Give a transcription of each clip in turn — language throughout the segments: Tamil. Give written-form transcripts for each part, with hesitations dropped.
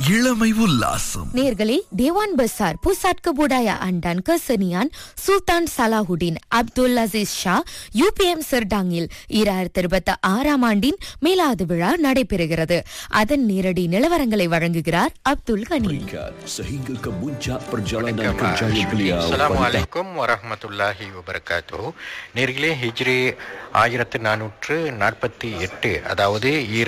இளமை உல்லாசம். நேர்களே, தேவான் பசார் Pusat Kebudayaan dan Kesenian Sultan Salahuddin Abdul Aziz Shah UPM Serdangil 2026 ஆண்டின் மீலாது விழா நடைபெறுகிறது. அதன் நேரடி நிலவரங்களை வழங்குகிறார் அப்துல் கனி. Sehingga ke puncak perjalanan kerjaya beliau. Assalamualaikum warahmatullahi wabarakatuh. நேர்களே, ஹிஜ்ரி 1448 அதாவது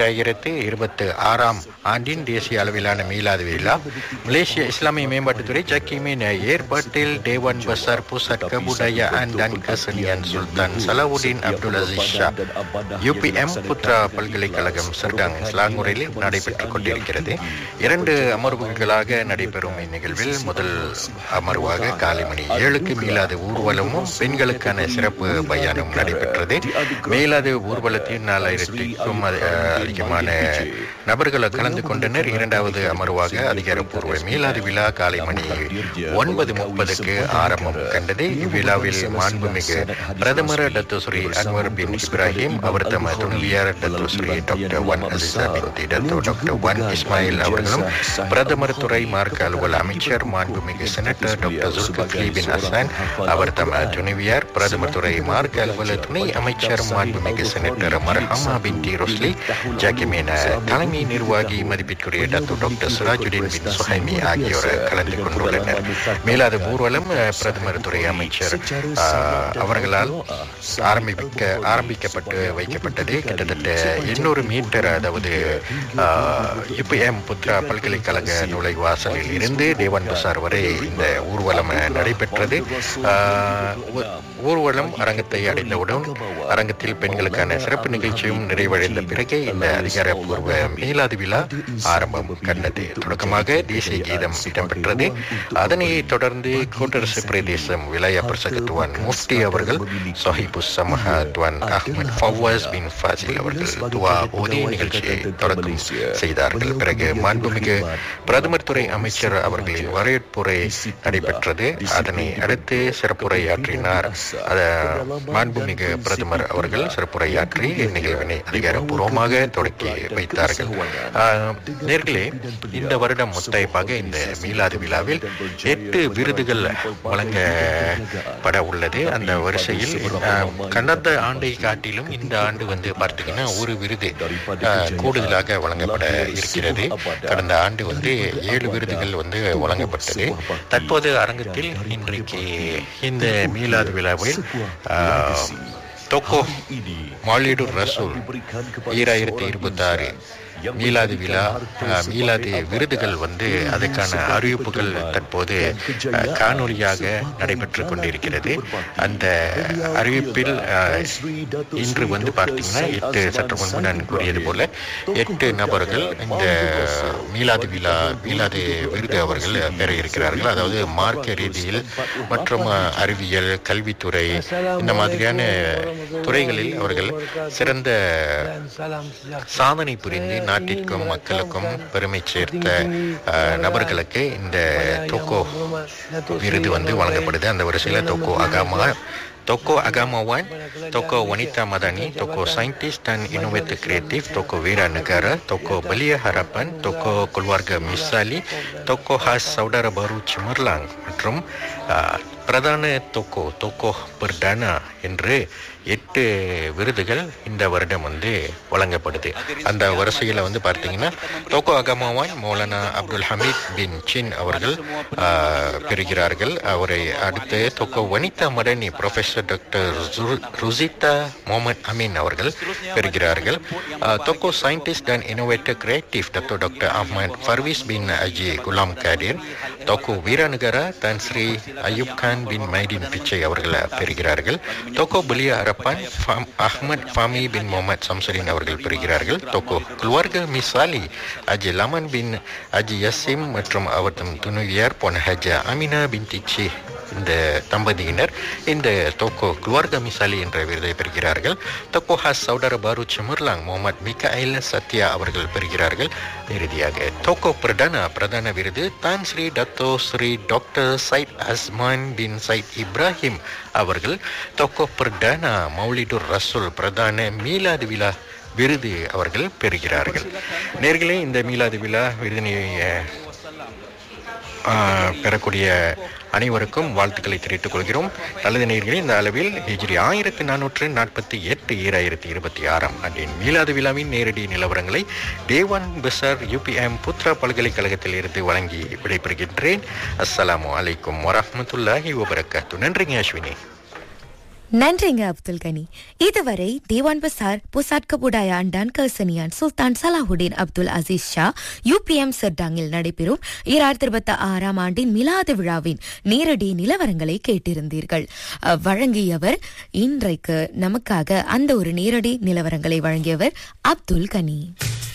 2026 ஆண்டின் தேசிய அளவிலான மீலாது விழா மலேசிய இஸ்லாமிய மேம்பாட்டுத்துறை ஜக்கீமின் ஏற்பாட்டில் தேவான் பசார் Pusat Kebudayaan dan Kesenian Sultan Salahuddin Abdul Aziz Shah UPM Putra பல்கலைக்கழகம் சர்டாங் ஸ்லாங்கூரில் நடைபெற்றுக் கொண்டிருக்கிறது. 2 அமர்வுகளாக நடைபெறும் இந்நிகழ்வில் முதல் அமர்வாக காலை மணி 7க்கு மீலாது ஊர்வலமும் பெண்களுக்கான சிறப்பு பயானும் நடைபெற்றது. மீலாது ஊர்வலத்தில் 4000க்கும் அதிகமான நபர்கள் கலந்து கொண்டனர். 2வது அமர்வாக அதிகாரப்பூர்வ மீலாது விழா காலை மணி 9:30க்கு ஆரம்பம் கண்டது. இவ்விழாவில் மாண்புமிகு பிரதமர் டத்தோஸ்ரீ அன்வர் பின் இப்ராஹிம், அவர் தம துணைவியார் Datuk Seri doctor one Azizah பின்தி Dato doctor one Ismail அவர்களும், பிரதமர் துறை மார்க்க அலுவல் அமைச்சர் மாண்புமிகு செனட்டர் டாக்டர் ஜுல்கிஃப்லி பின் ஹசன், அவர் தம துணைவியார் பிரதமர் துறை மார்க்க அலுவல் துணை அமைச்சர் மாண்புமிகு செனட்டர் மர்ஹமா பின்தி ரோஸ்லி, ஜாக்கிமேன தலைமை நிர்வாகி மதிப்பிற்குரிய டாக்டர் சிராஜுதீன் பின் சுஹைமி ஆகியோர் கலந்து கொண்டுள்ளனர். மேலாது ஊர்வலம் பிரதமர் துறை அமைச்சர் அவர்களால் ஆரம்பிக்கப்பட்டு வைக்கப்பட்டது. கிட்டத்தட்ட 800 மீட்டர், அதாவது UPM புத்ரா பல்கலைக்கழக நுழைவாசலில் இருந்து தேவான் பசார் வரை இந்த ஊர்வலம் நடைபெற்றது. ஊர்வலம் அரங்கத்தை அடைந்தவுடன் அரங்கத்தில் பெண்களுக்கான சிறப்பு நிகழ்ச்சியும் நிறைவடைந்த பிறகு இந்த அதிகாரப்பூர்வ மீலாது விழா ஆரம்பம் கண்டது. தொடக்கமாக தேசிய கீதம் இடம்பெற்றது. அதனைத் தொடர்ந்து கூட்டரசு பிரதேசம் விலாயா பிரசகத்துவான் முஃப்தி அவர்கள், சாஹிபுஸ் சமஹா துவான் அஹ்மத் ஃபவாஸ் பின் ஃபாசில் அவர்கள் துவா ஓதி நிகழ்ச்சியை தொடக்கம் செய்தார்கள். பிறகு மாண்புமிகு பிரதமர் துறை அமைச்சர் அவர்களின் வரவேற்புரை நடைபெற்றது. அதனை அடுத்து சிறப்புரையாற்றினார். மாண்புமிகு பிரதமர் அவர்கள் சிறப்புரையாற்றி நிகழ்வினை அதிகாரப்பூர்வமாக தொடக்கி வைத்தார்கள். நேர்களே, இந்த வருடம் முத்தாய்ப்பாக இந்த மீலாது விழாவில் 8 விருதுகள் வழங்கப்பட உள்ளது. அந்த வரிசையில் கடந்த ஆண்டை காட்டிலும் இந்த ஆண்டு பார்த்தீங்கன்னா ஒரு விருது கூடுதலாக வழங்கப்பட இருக்கிறது. கடந்த ஆண்டு 7 விருதுகள் வழங்கப்பட்டது. தற்போது அரங்கத்தில் இன்றைக்கு இந்த மீலாது விழாவில் தோக்கோ மாலிடுர் ரசூல் 2026 மீலாது விழா மீலாது விருதுகள் அதுக்கான அறிவிப்புகள் தற்போது காணொலியாக நடைபெற்றுக் கொண்டிருக்கிறது. அந்த அறிவிப்பில் இன்று பார்த்தீங்கன்னா 8 சற்று முன்பு நான் கூறியது போல 8 நபர்கள் இந்த மீலாது விருது அவர்கள் பெற இருக்கிறார்கள். அதாவது மார்க்க ரீதியில் மற்றும் அறிவியல், கல்வித்துறை, இந்த மாதிரியான துறைகளில் அவர்கள் சிறந்த சாதனை புரிந்து நாட்டிற்கும் மக்களுக்கும் பெருமை சேர்த்த நபர்களுக்கு இந்த தோக்கோ விருது வழங்கப்படுது. அந்த வரிசையில் Tokoh Agamawan, Tokoh Wanita Madani, Tokoh Saintis dan Inovator Kreatif, Tokoh Wira Negara, Tokoh Belia Harapan, Tokoh Keluarga Misali, Tokoh Khas Saudara Baru Cemerlang மற்றும் பிரதான tokoh perdana என்று 8 விருதுகள் இந்த வருடம் வழங்கப்படுது. அந்த வரிசையில் பார்த்தீங்கன்னா தோக்கோ அகமாவான் மௌலானா அப்துல் ஹமீத் பின் சின் அவர்கள் பெறுகிறார்கள். அவரை அடுத்து தோக்கோ வனிதா மடனி ப்ரொஃபசர் டாக்டர் ருசிதா முகமது அமீன் அவர்கள் பெறுகிறார்கள். தோக்கோ scientist and innovator creative doctor Ahmad ஃபர்வீஸ் பின் அஜி குலாம் காடிர், தோக்கோ வீரநகரா தான் ஸ்ரீ அயூப் கான் பின் மைதீன் பிச்சை அவர்கள் பெறுகிறார்கள். தோக்கோ பலியா அரப்பான் அஹ்மத் ஃபாமி பின் முகமது சம்சரின் அவர்கள் பெறுகிறார்கள். தோக்கோ Keluarga Misali Haji Laman bin Haji Yasim மற்றும் அவர் தம் துணைவியார் பொன் ஹஜா அமினா பின்தி சி, இந்த தம்பதியினர் இந்த தோக்கோ Keluarga Misali என்ற விருதை பெறுகிறார்கள். தோக்கோ ஹாஸ் சௌடர பாரு செமுர்லாங் முகமது மிகாயில் சத்யா அவர்கள் பெறுகிறார்கள். இறுதியாக தோக்கோ பிரதான விருது தான் Sri Dato Sri doctor side அஸ்மான் பின் சைட் இப்ராஹிம் அவர்கள் தோக்கோ பிரதான மௌலிடுர் ரசூல் பிரதான மீலாது விழா விருது அவர்கள் பெறுகிறார்கள். நேர்களே, இந்த மீலாது விழா விருதினை பெறக்கூடிய அனைவருக்கும் வாழ்த்துக்களை தெரிவித்துக் கொள்கிறோம். நல்லது நேயர்களே, இந்த அளவில் ஹிஜ்ரி 1448 2026 ஆண்டின் மீலாது விழாவின் நேரடி நிலவரங்களை தேவான் பசார் UPM புத்ரா பல்கலைக்கழகத்தில் இருந்து வழங்கி விடைபெறுகின்றேன். அஸ்ஸலாமு அலைக்கும் வரஹ்மத்துல்லாஹி வபரகாத்துஹு. நன்றிங்க அஸ்வினி. நன்றிங்க அப்துல் கனி. இதுவரை தேவான் பசார் புசாட் கபுடாயா அண்டான் கர்சனியான் சுல்தான் சலாஹுடீன் அப்துல் அசீஸ் ஷா UPM சர்டாங்கில் நடைபெறும் 2026 ஆண்டின் மிலாது விழாவின் நேரடி நிலவரங்களை கேட்டிருந்தீர்கள். வழங்கியவர் இன்றைக்கு நமக்காக அந்த ஒரு நேரடி நிலவரங்களை வழங்கியவர் அப்துல் கனி.